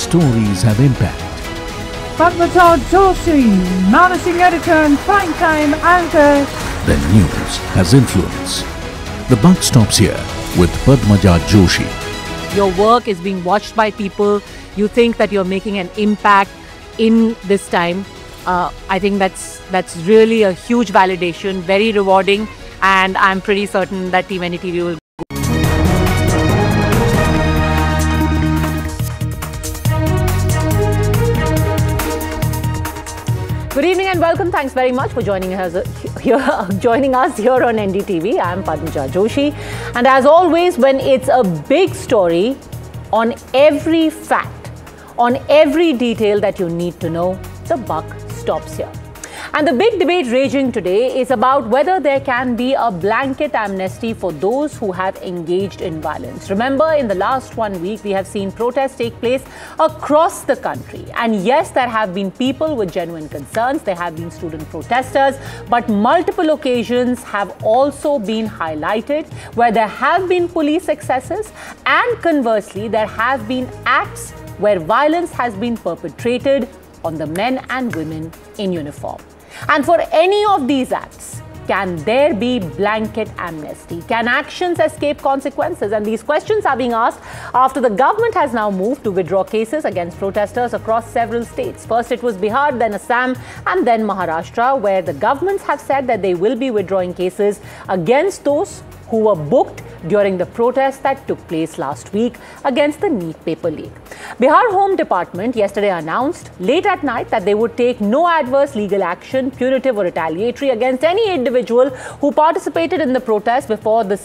stories have impact. Padma Joshi, managing editor and primetime anchor. Then news has influence. The buck stops here with Padmaja Joshi. Your work is being watched by people. You think that you're making an impact in this time. I think that's really a huge validation, very rewarding, and I'm pretty certain that Team NDTV will. Good evening and welcome. Thanks very much for joining us here on NDTV. I'm Padmaja Joshi, and as always, when it's a big story, on every fact, on every detail that you need to know, the buck stops here. And the big debate raging today is about whether there can be a blanket amnesty for those who have engaged in violence. Remember, in the last 1 week, we have seen protests take place across the country. And yes, there have been people with genuine concerns. There have been student protesters, but multiple occasions have also been highlighted where there have been police excesses, and conversely, there have been acts where violence has been perpetrated on the men and women in uniform. And for any of these acts, can there be blanket amnesty? Can actions escape consequences? And these questions are being asked after the government has now moved to withdraw cases against protesters across several states. First it was Bihar, then Assam, and then Maharashtra, where the governments have said that they will be withdrawing cases against those who were booked during the protests that took place last week against the NEET paper leak. Bihar Home Department yesterday announced late at night that they would take no adverse legal action, punitive or retaliatory, against any individual who participated in the protest before the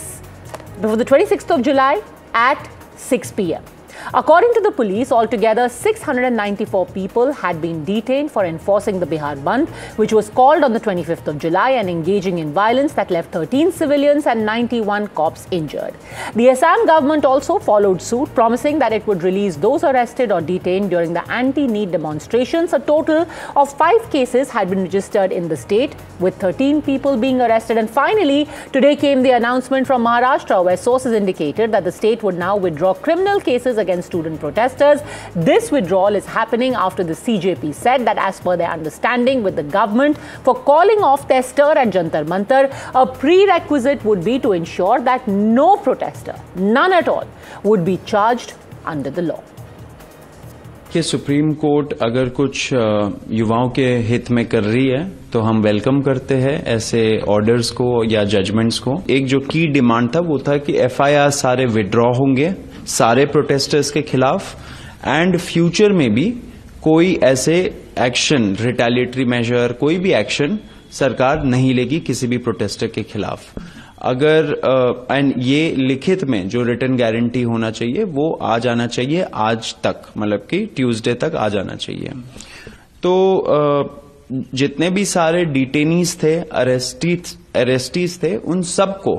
26th of July at 6 p.m. According to the police, altogether 694 people had been detained for enforcing the Bihar Bandh, which was called on the 25th of July and engaging in violence that left 13 civilians and 91 cops injured. The Assam government also followed suit, promising that it would release those arrested or detained during the anti-NEET demonstrations. A total of 5 cases had been registered in the state, with 13 people being arrested. And finally, today came the announcement from Maharashtra, where sources indicated that the state would now withdraw criminal cases against student protesters. This withdrawal is happening after the CJP said that, as per their understanding with the government for calling off their stir at Jantar Mantar, a prerequisite would be to ensure that no protester, none at all, would be charged under the law. कि supreme court अगर कुछ युवाओं के हित में कर रही है तो हम वेलकम करते हैं ऐसे ऑर्डर्स को या जजमेंट्स को। एक जो की डिमांड था वो था कि एफआईआर सारे विड्रॉ होंगे सारे प्रोटेस्टर्स के खिलाफ, एंड फ्यूचर में भी कोई ऐसे एक्शन, रिटेलिएटरी मेजर, कोई भी एक्शन सरकार नहीं लेगी किसी भी प्रोटेस्टर के खिलाफ। अगर एंड ये लिखित में जो रिटर्न गारंटी होना चाहिए वो आ जाना चाहिए आज तक, मतलब कि ट्यूसडे तक आ जाना चाहिए। तो जितने भी सारे डिटेनीज थे, अरेस्टीज थे, उन सबको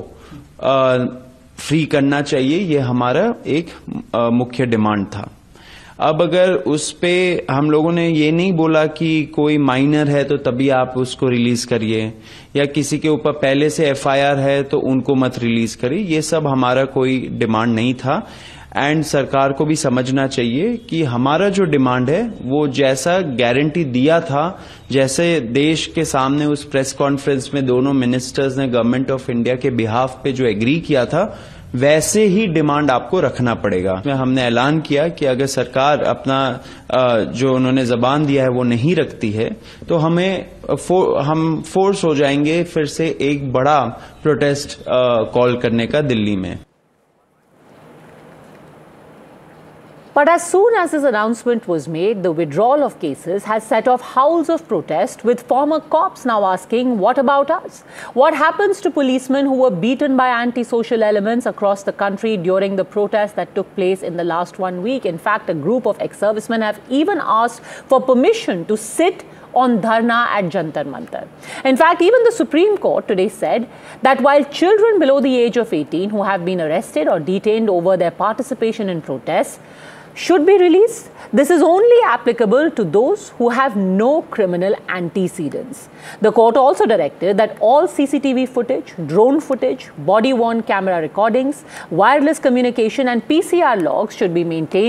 फ्री करना चाहिए, ये हमारा एक मुख्य डिमांड था। अब अगर उस पे हम लोगों ने ये नहीं बोला कि कोई माइनर है तो तभी आप उसको रिलीज करिए, या किसी के ऊपर पहले से एफआईआर है तो उनको मत रिलीज करिए, ये सब हमारा कोई डिमांड नहीं था। एंड सरकार को भी समझना चाहिए कि हमारा जो डिमांड है वो जैसा गारंटी दिया था, जैसे देश के सामने उस प्रेस कॉन्फ्रेंस में दोनों मिनिस्टर्स ने गवर्नमेंट ऑफ इंडिया के बिहाफ पे जो एग्री किया था, वैसे ही डिमांड आपको रखना पड़ेगा। हमने ऐलान किया कि अगर सरकार अपना जो उन्होंने जबान दिया है वो नहीं रखती है तो हम फोर्स हो जाएंगे फिर से एक बड़ा प्रोटेस्ट कॉल करने का दिल्ली में। But as soon as this announcement was made, the withdrawal of cases has set off howls of protest, with former cops now asking, what about us? What happens to policemen who were beaten by anti-social elements across the country during the protests that took place in the last 1 week? In fact, a group of ex-servicemen have even asked for permission to sit on dharna at Jantar Mantar. In fact, even the Supreme Court today said that while children below the age of 18 who have been arrested or detained over their participation in protests should be released, this is only applicable to those who have no criminal antecedents. The court also directed that all CCTV footage, drone footage, body-worn camera recordings, wireless communication and PCR logs should be maintained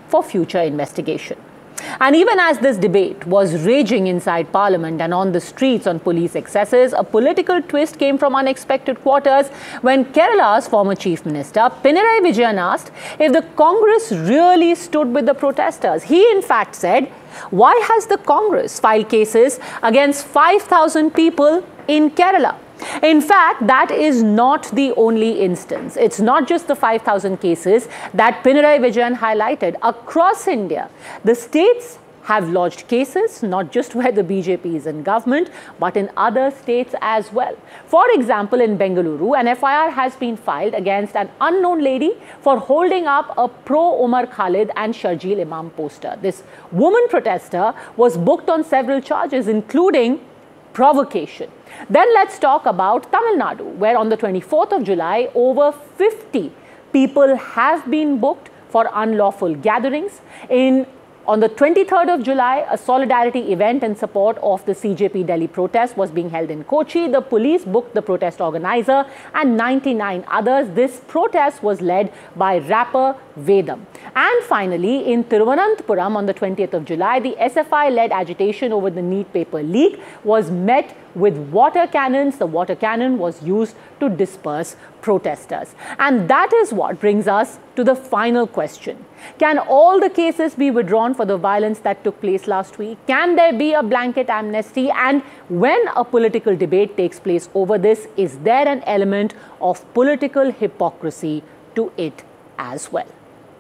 for future investigation. And even as this debate was raging inside Parliament and on the streets on police excesses, a political twist came from unexpected quarters when Kerala's former Chief Minister, Pinarayi Vijayan, asked if the Congress really stood with the protesters. He in fact said, why has the Congress filed cases against 5,000 people in Kerala? In fact, that is not the only instance. It's not just the 5,000 cases that Pinarayi Vijayan highlighted. Across India, the states have lodged cases, not just where the BJP is in government, but in other states as well. For example, in Bengaluru, an FIR has been filed against an unknown lady for holding up a pro-Umar Khalid and Sharjeel Imam poster. This woman protester was booked on several charges, including provocation. Then let's talk about Tamil Nadu, where on the 24th of July, over 50 people have been booked for unlawful gatherings. On the 23rd of July, a solidarity event in support of the CJP Delhi protest was being held in Kochi. The police booked the protest organizer and 99 others. This protest was led by rapper Vedam. And finally, in Thiruvananthapuram on the 20th of July, the SFI-led agitation over the NEET paper leak was met with water cannons. The water cannon was used to disperse protesters. And that is what brings us to the final question. Can all the cases be withdrawn for the violence that took place last week? Can there be a blanket amnesty? And when a political debate takes place over this, is there an element of political hypocrisy to it as well?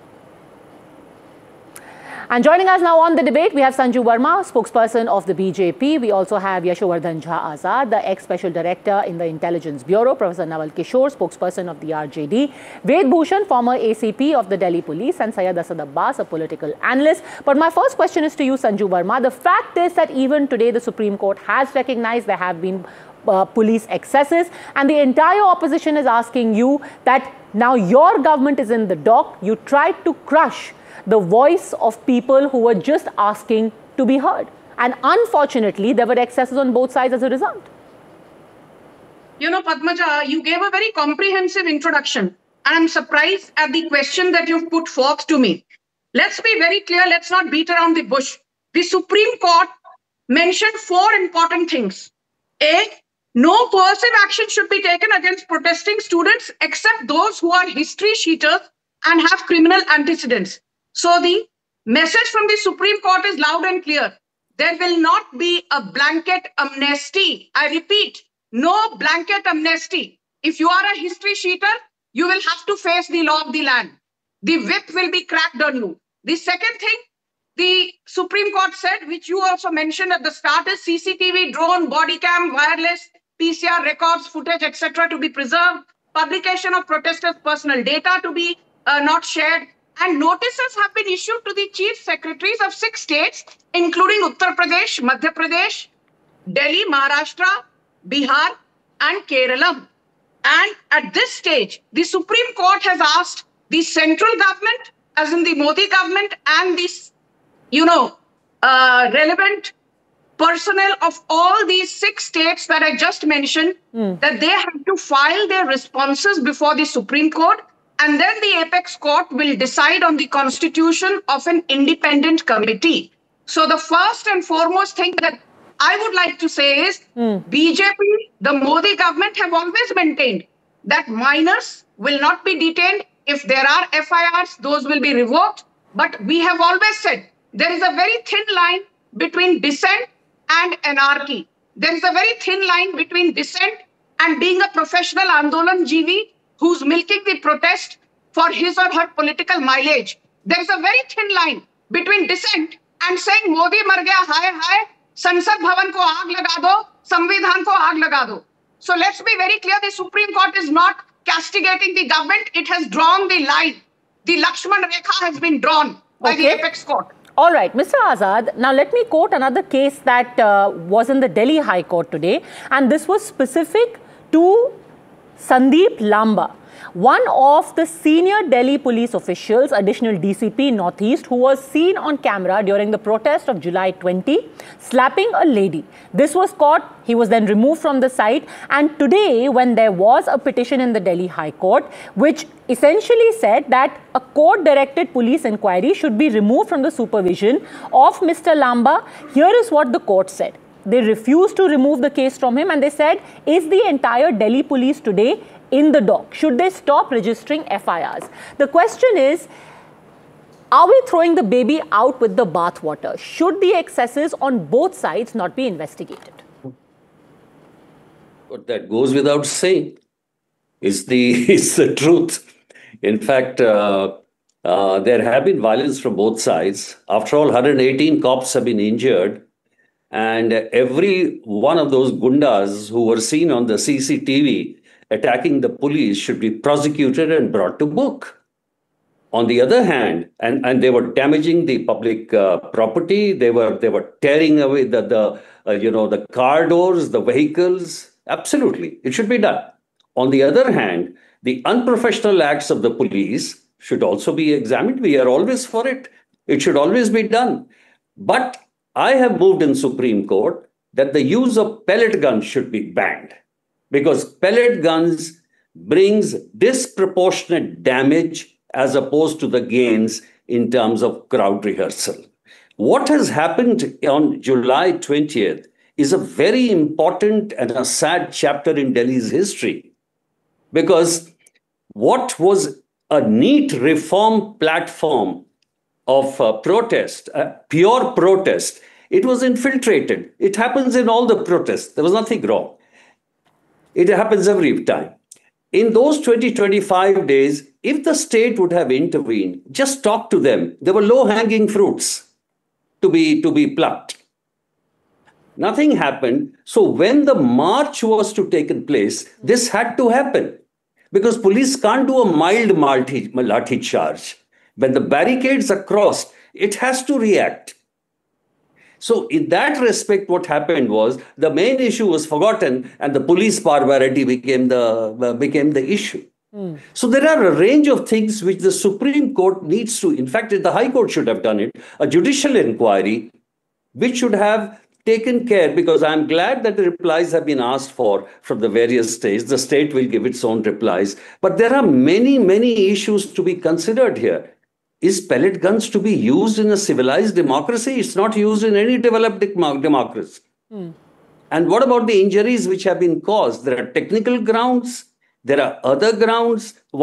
And joining us now on the debate, we have Sanju Verma, spokesperson of the BJP. We also have Yashowardhan Jha Azad, the ex-special director in the Intelligence Bureau, Professor Naval Kishore, spokesperson of the RJD, Ved Bhushan, former ACP of the Delhi Police, and Syed Asad Abbas, a political analyst. But my first question is to you, Sanju Verma. The fact is that even today, the Supreme Court has recognized there have been police excesses, and the entire opposition is asking you that now your government is in the dock. You tried to crush the voice of people who were just asking to be heard. And unfortunately, there were excesses on both sides as a result. You know, Padmaja, you gave a very comprehensive introduction. And I'm surprised at the question that you've put forth to me. Let's be very clear. Let's not beat around the bush. The Supreme Court mentioned 4 important things. A, no coercive action should be taken against protesting students except those who are history cheaters and have criminal antecedents. So the message from the Supreme Court is loud and clear. There will not be a blanket amnesty. I repeat, no blanket amnesty. If you are a history cheater, you will have to face the law of the land. The whip will be cracked on you. The second thing the Supreme Court said, which you also mentioned at the start, is CCTV, drone, body cam, wireless, PCR records, footage, etc. to be preserved, publication of protesters' personal data to be not shared. And notices have been issued to the chief secretaries of 6 states, including Uttar Pradesh, Madhya Pradesh, Delhi, Maharashtra, Bihar, and Kerala. And at this stage, the Supreme Court has asked the central government, as in the Modi government, and the, relevant personnel of all these 6 states that I just mentioned, that they have to file their responses before the Supreme Court. And then the apex court will decide on the constitution of an independent committee. So the first and foremost thing that I would like to say is BJP, the Modi government have always maintained that minors will not be detained. If there are FIRs, those will be revoked. But we have always said there is a very thin line between dissent and anarchy. There is a very thin line between dissent and being a professional Andolan Jeevi who's milking the protest for his or her political mileage. There's a very thin line between dissent and saying, Modi mar gaya, hai, Sansad Bhavan ko aag laga do, Samvidhan ko aag laga do. So let's be very clear, the Supreme Court is not castigating the government. It has drawn the line. The Lakshman Rekha has been drawn by the apex court. All right, Mr. Azad, now let me quote another case that was in the Delhi High Court today. And this was specific to Sandeep Lamba, One of the senior Delhi police officials, additional DCP Northeast, who was seen on camera during the protest of July 20, slapping a lady. This was caught. He was then removed from the site. And today, when there was a petition in the Delhi High Court, which essentially said that a court-directed police inquiry should be removed from the supervision of Mr. Lamba, here is what the court said. They refused to remove the case from him, and they said, is the entire Delhi police today in the dock? Should they stop registering FIRs? The question is, are we throwing the baby out with the bathwater? Should the excesses on both sides not be investigated? But that goes without saying. Is the truth. In fact, there have been violence from both sides. After all, 118 cops have been injured. And every one of those gundas who were seen on the CCTV attacking the police should be prosecuted and brought to book. On the other hand, and they were damaging the public property, they were tearing away the car doors, the vehicles. Absolutely, it should be done. On the other hand, the unprofessional acts of the police should also be examined. We are always for it. It should always be done. But I have moved in Supreme Court that the use of pellet guns should be banned, because pellet guns brings disproportionate damage as opposed to the gains in terms of crowd rehearsal. What has happened on July 20th is a very important and a sad chapter in Delhi's history, because what was a neat reform platform of protest, pure protest, it was infiltrated. It happens in all the protests. There was nothing wrong. It happens every time. In those 25 days, if the state would have intervened, just talk to them. There were low-hanging fruits to be plucked. Nothing happened. So when the march was to take place, this had to happen, because police can't do a mild lathi charge. When the barricades are crossed, it has to react. So in that respect, what happened was the main issue was forgotten and the police barbarity became the issue. So there are a range of things which the Supreme Court needs to, in fact, the High Court should have done it, a judicial inquiry, which should have taken care, because I'm glad that the replies have been asked for from the various states. The state will give its own replies. But there are many, many issues to be considered here. Is pellet guns to be used in a civilized democracy? It's not used in any developed democracy. And what about the injuries which have been caused? There are technical grounds. There are other grounds.